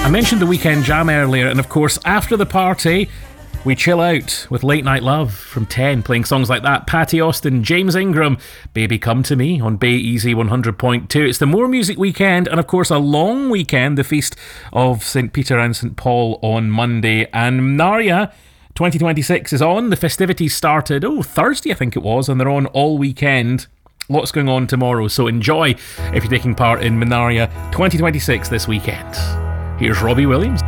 I mentioned the Weekend Jam earlier, and of course, after the party, we chill out with Late Night Love from 10, playing songs like that. Patty Austin, James Ingram, Baby Come To Me on Bay Easy 100.2. It's the More Music Weekend, and of course a long weekend, the Feast of St. Peter and St. Paul on Monday. And Mnaria 2026 is on. The festivities started, Thursday I think it was, and they're on all weekend. Lots going on tomorrow, so enjoy if you're taking part in Mnaria 2026 this weekend. Here's Robbie Williams.